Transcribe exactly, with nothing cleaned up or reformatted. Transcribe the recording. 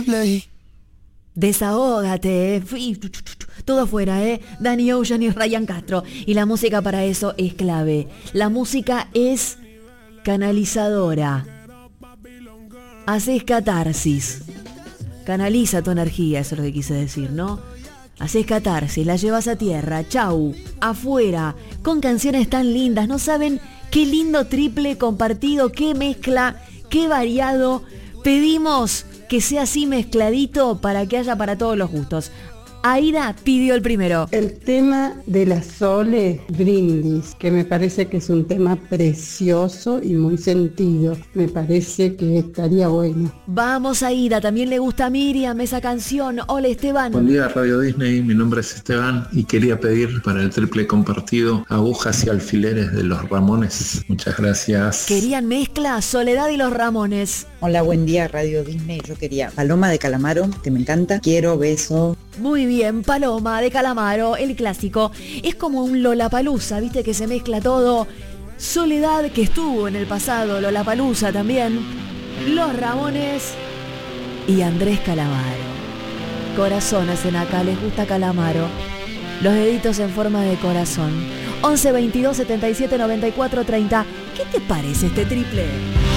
triple. Desahógate, eh. Todo afuera, ¿eh? Danny Ocean y Ryan Castro. Y la música para eso es clave. La música es canalizadora. Haces catarsis. Canaliza tu energía, eso es lo que quise decir, ¿no? Haces catarsis, la llevas a tierra, chau, afuera, con canciones tan lindas. No saben qué lindo triple compartido, qué mezcla, qué variado. Pedimos que sea así mezcladito para que haya para todos los gustos. Aida pidió el primero. El tema de la Sole, Brindis, que me parece que es un tema precioso y muy sentido. Me parece que estaría bueno. Vamos, Aida, también le gusta a Miriam esa canción. Hola, Esteban. Buen día, Radio Disney, mi nombre es Esteban y quería pedir para el triple compartido Agujas y Alfileres de los Ramones. Muchas gracias. ¿Querían mezcla? Soledad y los Ramones. Hola, buen día, Radio Disney. Yo quería Paloma de Calamaro, que me encanta. Quiero, beso. Muy bien, Paloma de Calamaro, el clásico. Es como un Lollapalooza, viste que se mezcla todo. Soledad, que estuvo en el pasado, Lollapalooza también. Los Ramones y Andrés Calamaro. Corazón hacen acá, les gusta Calamaro. Los deditos en forma de corazón. once veintidós setenta y siete noventa y cuatro treinta. ¿Qué te parece este triple?